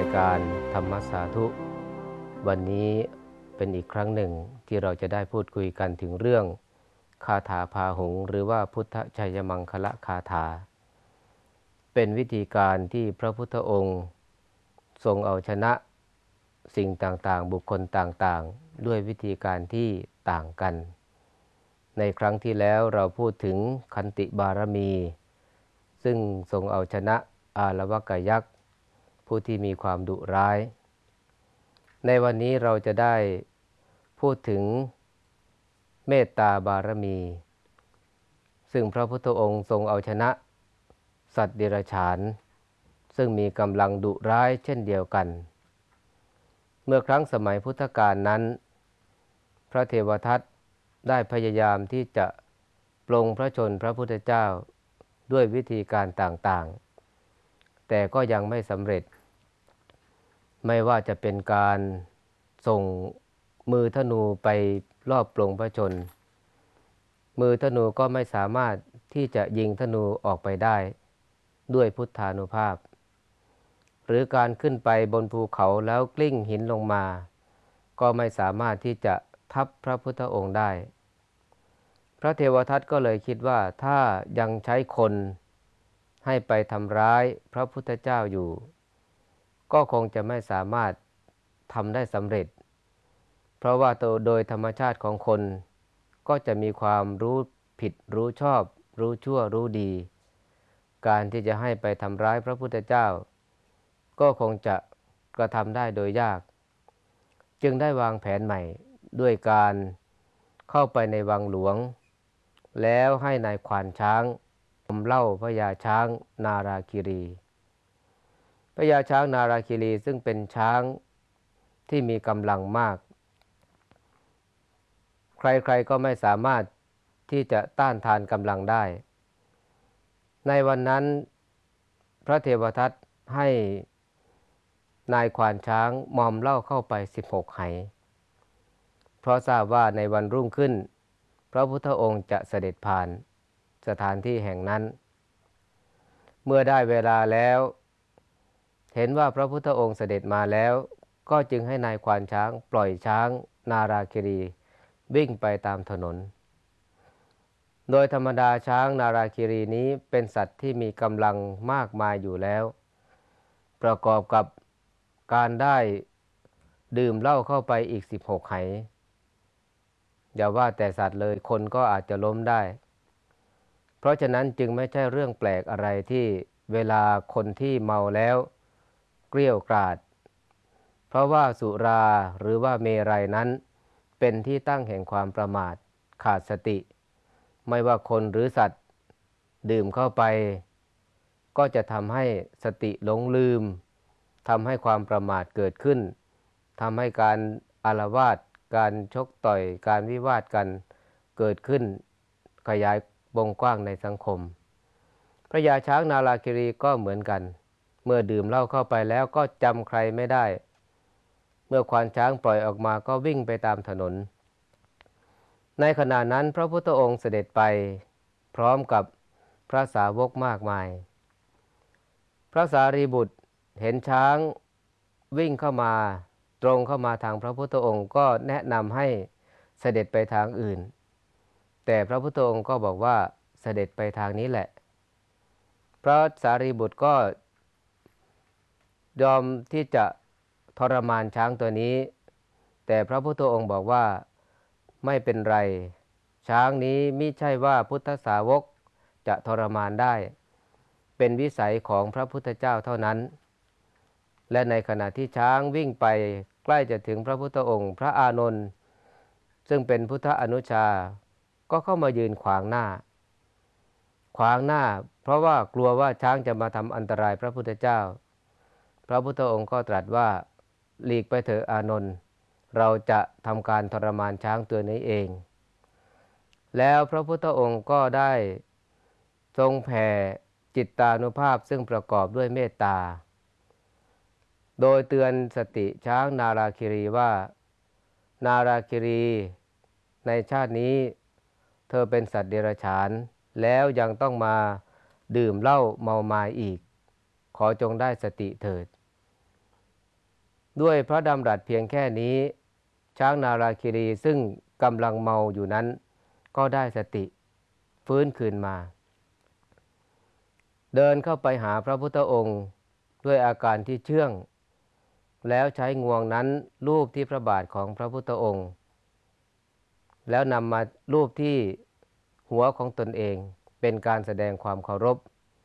ายการธรรมสาธุวันนี้เป็นอีกครั้งหนึ่งที่เราจะได้พูดคุยกันถึงเรื่องคาถาพาหุงหรือว่าพุทธชัยมังคละคาถาเป็นวิธีการที่พระพุทธองค์ทรงเอาชนะสิ่งต่างๆบุคคลต่างๆด้วยวิธีการที่ต่างกันในครั้งที่แล้วเราพูดถึงขันติบารมีซึ่งทรงเอาชนะอาลวกยักษ์ผู้ที่มีความดุร้ายในวันนี้เราจะได้พูดถึงเมตตาบารมีซึ่งพระพุทธองค์ทรงเอาชนะสัตว์เดรัจฉานซึ่งมีกำลังดุร้ายเช่นเดียวกันเมื่อครั้งสมัยพุทธกาลนั้นพระเทวทัตได้พยายามที่จะปลงพระชนพระพุทธเจ้าด้วยวิธีการต่างๆแต่ก็ยังไม่สำเร็จไม่ว่าจะเป็นการส่งมือธนูไปรอบปลงพระชนมือธนูก็ไม่สามารถที่จะยิงธนูออกไปได้ด้วยพุทธานุภาพหรือการขึ้นไปบนภูเขาแล้วกลิ้งหินลงมาก็ไม่สามารถที่จะทับพระพุทธองค์ได้พระเทวทัตก็เลยคิดว่าถ้ายังใช้คนให้ไปทำร้ายพระพุทธเจ้าอยู่ก็คงจะไม่สามารถทำได้สำเร็จเพราะว่าโดยธรรมชาติของคนก็จะมีความรู้ผิดรู้ชอบรู้ชั่วรู้ดีการที่จะให้ไปทำร้ายพระพุทธเจ้าก็คงจะกระทำได้โดยยากจึงได้วางแผนใหม่ด้วยการเข้าไปในวังหลวงแล้วให้นายขวานช้างเล่าพญาช้างนาราคิรีพญาช้างนาราคิรีซึ่งเป็นช้างที่มีกำลังมากใครๆก็ไม่สามารถที่จะต้านทานกำลังได้ในวันนั้นพระเทวทัตให้นายขวานช้างมอมเหล้าเข้าไป16 ไหเพราะทราบว่าในวันรุ่งขึ้นพระพุทธองค์จะเสด็จผ่านสถานที่แห่งนั้นเมื่อได้เวลาแล้วเห็นว่าพระพุทธองค์เสด็จมาแล้วก็จึงให้นายขวานช้างปล่อยช้างนาราคิรีวิ่งไปตามถนนโดยธรรมดาช้างนาราคิรีนี้เป็นสัตว์ที่มีกำลังมากมายอยู่แล้วประกอบกับการได้ดื่มเหล้าเข้าไปอีก16 ไหอย่าว่าแต่สัตว์เลยคนก็อาจจะล้มได้เพราะฉะนั้นจึงไม่ใช่เรื่องแปลกอะไรที่เวลาคนที่เมาแล้วเกรี้ยวกราดเพราะว่าสุราหรือว่าเมรัยนั้นเป็นที่ตั้งแห่งความประมาทขาดสติไม่ว่าคนหรือสัตว์ดื่มเข้าไปก็จะทำให้สติหลงลืมทำให้ความประมาทเกิดขึ้นทำให้การอาละวาดการชกต่อยการวิวาทกันเกิดขึ้นขยายวงกว้างในสังคมพระยาช้างนาราคิรีก็เหมือนกันเมื่อดื่มเหล้าเข้าไปแล้วก็จำใครไม่ได้เมื่อควานช้างปล่อยออกมาก็วิ่งไปตามถนนในขณะนั้นพระพุทธองค์เสด็จไปพร้อมกับพระสาวกมากมายพระสารีบุตรเห็นช้างวิ่งเข้ามาตรงเข้ามาทางพระพุทธองค์ก็แนะนำให้เสด็จไปทางอื่นแต่พระพุทธองค์ก็บอกว่าเสด็จไปทางนี้แหละพระสารีบุตรก็ยอมที่จะทรมานช้างตัวนี้แต่พระพุทธองค์บอกว่าไม่เป็นไรช้างนี้มิใช่ว่าพุทธสาวกจะทรมานได้เป็นวิสัยของพระพุทธเจ้าเท่านั้นและในขณะที่ช้างวิ่งไปใกล้จะถึงพระพุทธองค์พระอานนท์ซึ่งเป็นพุทธอนุชาก็เข้ามายืนขวางหน้าเพราะว่ากลัวว่าช้างจะมาทำอันตรายพระพุทธเจ้าพระพุทธองค์ก็ตรัสว่าหลีกไปเถอะอานนท์เราจะทำการทรมานช้างตัวนี้เองแล้วพระพุทธองค์ก็ได้ทรงแผ่จิตตานุภาพซึ่งประกอบด้วยเมตตาโดยเตือนสติช้างนาราคิรีว่านาราคิรีในชาตินี้เธอเป็นสัตว์เดรัจฉานแล้วยังต้องมาดื่มเหล้าเมามายอีกขอจงได้สติเถิดด้วยพระดำรัสเพียงแค่นี้ช้างนาราคิรีซึ่งกำลังเมาอยู่นั้นก็ได้สติฟื้นคืนมาเดินเข้าไปหาพระพุทธองค์ด้วยอาการที่เชื่องแล้วใช้งวงนั้นลูบที่พระบาทของพระพุทธองค์แล้วนำมาลูบที่หัวของตนเองเป็นการแสดงความเคารพ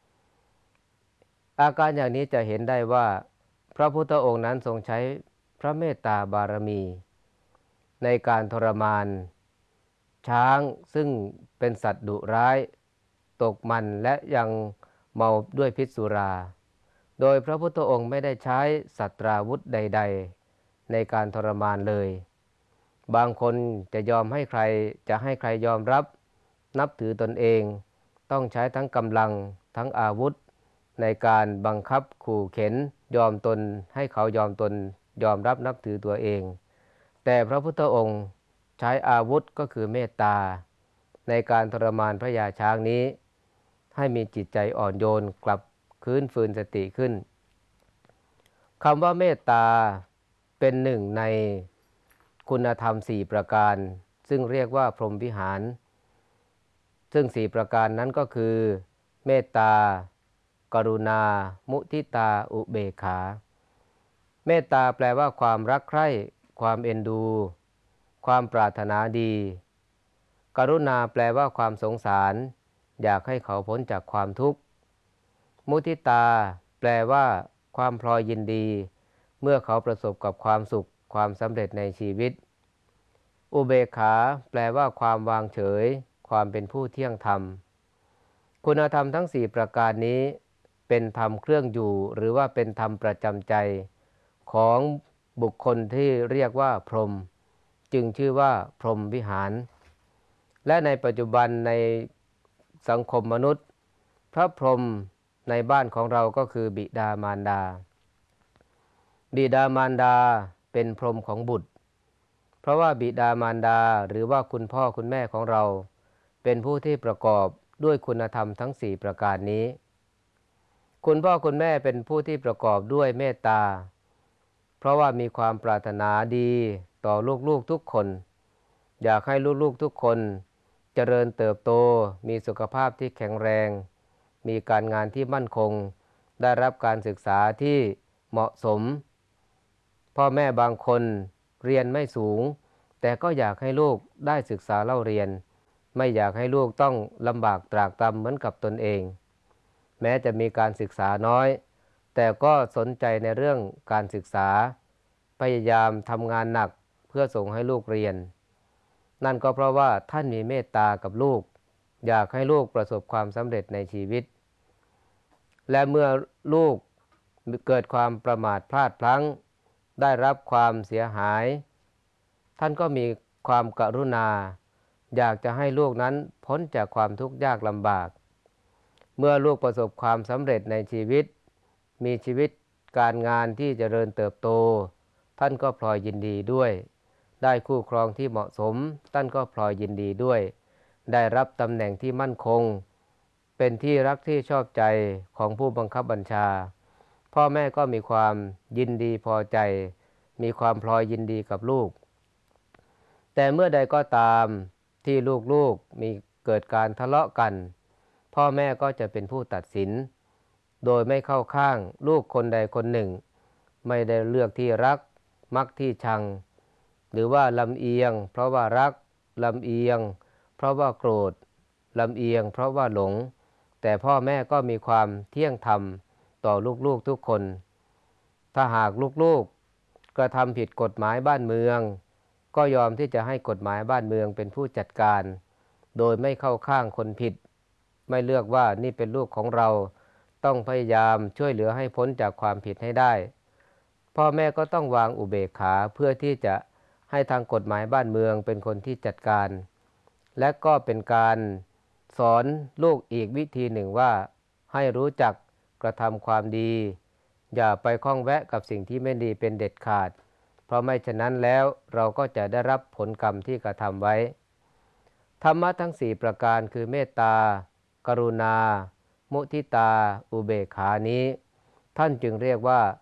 อาการอย่างนี้จะเห็นได้ว่าพระพุทธองค์นั้นทรงใช้พระเมตตาบารมีในการทรมานช้างซึ่งเป็นสัตว์ดุร้ายตกมันและยังเมาด้วยพิษสุราโดยพระพุทธองค์ไม่ได้ใช้สัตราวุธใดๆในการทรมานเลยบางคนจะยอมให้ใครจะให้ใครยอมรับนับถือตนเองต้องใช้ทั้งกำลังทั้งอาวุธในการบังคับขู่เข็นยอมตนให้เขายอมตนยอมรับนับถือตัวเองแต่พระพุทธองค์ใช้อาวุธก็คือเมตตาในการทรมานพระยาช้างนี้ให้มีจิตใจอ่อนโยนกลับคืนฟื้นสติขึ้นคำว่าเมตตาเป็นหนึ่งในคุณธรรม4ประการซึ่งเรียกว่าพรหมวิหารซึ่ง4ประการนั้นก็คือเมตตากรุณามุทิตาอุเบกขาเมตตาแปลว่าความรักใคร่ความเอ็นดูความปรารถนาดีกรุณาแปลว่าความสงสารอยากให้เขาพ้นจากความทุกข์มุทิตาแปลว่าความพลอยยินดีเมื่อเขาประสบกับความสุขความสำเร็จในชีวิตอุเบกขาแปลว่าความวางเฉยความเป็นผู้เที่ยงธรรมคุณธรรมทั้ง4ประการนี้เป็นธรรมเครื่องอยู่หรือว่าเป็นธรรมประจำใจของบุคคลที่เรียกว่าพรหมจึงชื่อว่าพรหมวิหารและในปัจจุบันในสังคมมนุษย์พระพรหมในบ้านของเราก็คือบิดามารดาบิดามารดาเป็นพรหมของบุตรเพราะว่าบิดามารดาหรือว่าคุณพ่อคุณแม่ของเราเป็นผู้ที่ประกอบด้วยคุณธรรมทั้ง4ประการนี้คุณพ่อคุณแม่เป็นผู้ที่ประกอบด้วยเมตตาเพราะว่ามีความปรารถนาดีต่อลูกๆทุกคนอยากให้ลูกๆทุกคนเจริญเติบโตมีสุขภาพที่แข็งแรงมีการงานที่มั่นคงได้รับการศึกษาที่เหมาะสมพ่อแม่บางคนเรียนไม่สูงแต่ก็อยากให้ลูกได้ศึกษาเล่าเรียนไม่อยากให้ลูกต้องลำบากตรากตรำเหมือนกับตนเองแม้จะมีการศึกษาน้อยแต่ก็สนใจในเรื่องการศึกษาพยายามทำงานหนักเพื่อส่งให้ลูกเรียนนั่นก็เพราะว่าท่านมีเมตตากับลูกอยากให้ลูกประสบความสำเร็จในชีวิตและเมื่อลูกเกิดความประมาทพลาดพลั้งได้รับความเสียหายท่านก็มีความกรุณาอยากจะให้ลูกนั้นพ้นจากความทุกข์ยากลำบากเมื่อลูกประสบความสำเร็จในชีวิตมีชีวิตการงานที่เจริญเติบโตท่านก็พลอยยินดีด้วยได้คู่ครองที่เหมาะสมท่านก็พลอยยินดีด้วยได้รับตำแหน่งที่มั่นคงเป็นที่รักที่ชอบใจของผู้บังคับบัญชาพ่อแม่ก็มีความยินดีพอใจมีความพลอยยินดีกับลูกแต่เมื่อใดก็ตามที่ลูกๆมีเกิดการทะเลาะกันพ่อแม่ก็จะเป็นผู้ตัดสินโดยไม่เข้าข้างลูกคนใดคนหนึ่งไม่ได้เลือกที่รักมักที่ชังหรือว่าลำเอียงเพราะว่ารักลำเอียงเพราะว่าโกรธลำเอียงเพราะว่าหลงแต่พ่อแม่ก็มีความเที่ยงธรรมต่อลูกๆทุกคนถ้าหากลูกๆกระทำผิดกฎหมายบ้านเมืองก็ยอมที่จะให้กฎหมายบ้านเมืองเป็นผู้จัดการโดยไม่เข้าข้างคนผิดไม่เลือกว่านี่เป็นลูกของเราต้องพยายามช่วยเหลือให้พ้นจากความผิดให้ได้พ่อแม่ก็ต้องวางอุเบกขาเพื่อที่จะให้ทางกฎหมายบ้านเมืองเป็นคนที่จัดการและก็เป็นการสอนลูกอีกวิธีหนึ่งว่าให้รู้จักกระทำความดีอย่าไปข้องแวะกับสิ่งที่ไม่ดีเป็นเด็ดขาดเพราะไม่ฉะนั้นแล้วเราก็จะได้รับผลกรรมที่กระทำไว้ธรรมะทั้ง4ประการคือเมตตากรุณามุทิตาอุเบกขานี้ท่านจึงเรียกว่า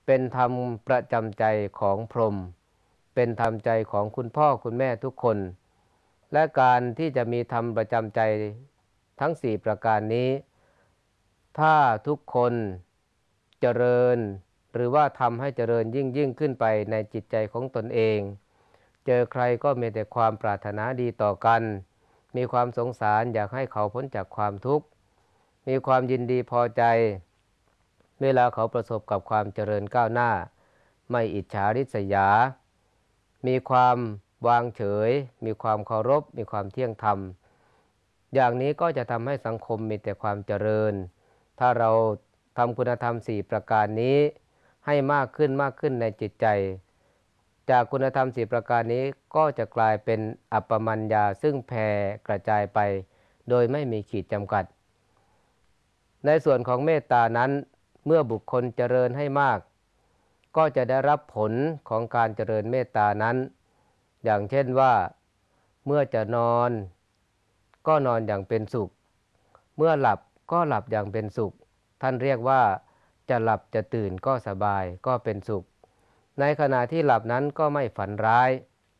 เป็นธรรมประจำใจของพรหมเป็นธรรมใจของคุณพ่อคุณแม่ทุกคนและการที่จะมีธรรมประจำใจทั้ง4ประการนี้ถ้าทุกคนเจริญหรือว่าทำให้เจริญยิ่งขึ้นไปในจิตใจของตนเองเจอใครก็มีแต่ความปรารถนาดีต่อกันมีความสงสารอยากให้เขาพ้นจากความทุกข์มีความยินดีพอใจเวลาเขาประสบกับความเจริญก้าวหน้าไม่อิจฉาริษยามีความวางเฉยมีความเคารพมีความเที่ยงธรรมอย่างนี้ก็จะทำให้สังคมมีแต่ความเจริญถ้าเราทำคุณธรรม4ประการนี้ให้มากขึ้นในจิตใจจากคุณธรรม4ประการนี้ก็จะกลายเป็นอัปปมัญญาซึ่งแผ่กระจายไปโดยไม่มีขีดจำกัดในส่วนของเมตตานั้นเมื่อบุคคลเจริญให้มากก็จะได้รับผลของการเจริญเมตตานั้นอย่างเช่นว่าเมื่อจะนอนก็นอนอย่างเป็นสุขเมื่อหลับก็หลับอย่างเป็นสุขท่านเรียกว่าจะหลับจะตื่นก็สบายก็เป็นสุขในขณะที่หลับนั้นก็ไม่ฝันร้าย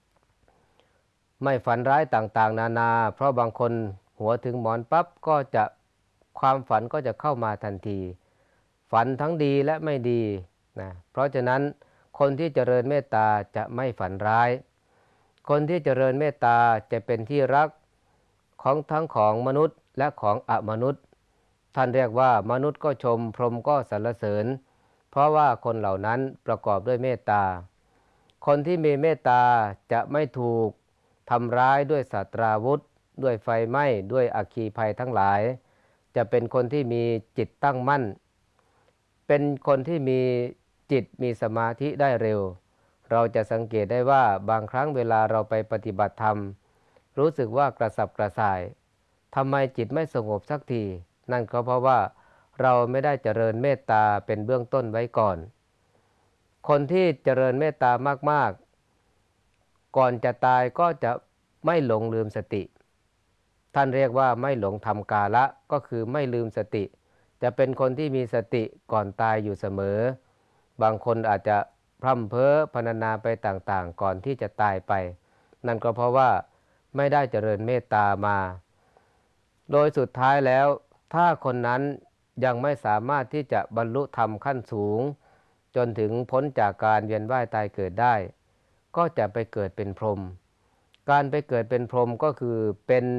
ต่างๆนานาเพราะบางคนหัวถึงหมอนปั๊บก็จะความฝันก็จะเข้ามาทันทีฝันทั้งดีและไม่ดีนะเพราะฉะนั้นคนที่เจริญเมตตาจะไม่ฝันร้ายคนที่เจริญเมตตาจะเป็นที่รักของทั้งของมนุษย์และของอมนุษย์ท่านเรียกว่ามนุษย์ก็ชมพรหมก็สรรเสริญเพราะว่าคนเหล่านั้นประกอบด้วยเมตตาคนที่มีเมตตาจะไม่ถูกทำร้ายด้วยสัตราวุธด้วยไฟไหม้ด้วยอัคคีภัยทั้งหลายจะเป็นคนที่มีจิตตั้งมั่นเป็นคนที่มีจิตมีสมาธิได้เร็วเราจะสังเกตได้ว่าบางครั้งเวลาเราไปปฏิบัติธรรมรู้สึกว่ากระสับกระส่ายทำไมจิตไม่สงบสักทีนั่นก็เพราะว่าเราไม่ได้เจริญเมตตาเป็นเบื้องต้นไว้ก่อนคนที่เจริญเมตตามากๆก่อนจะตายก็จะไม่หลงลืมสติท่านเรียกว่าไม่หลงทำกาละก็คือไม่ลืมสติจะเป็นคนที่มีสติก่อนตายอยู่เสมอบางคนอาจจะพร่ำเพ้อพรรณนาไปต่างๆก่อนที่จะตายไปนั่นก็เพราะว่าไม่ได้เจริญเมตตามาโดยสุดท้ายแล้วถ้าคนนั้นยังไม่สามารถที่จะบรรลุธรรมขั้นสูงจนถึงพ้นจากการเวียนว่ายตายเกิดได้ก็จะไปเกิดเป็นพรหมการไปเกิดเป็นพรหมก็คือเป็น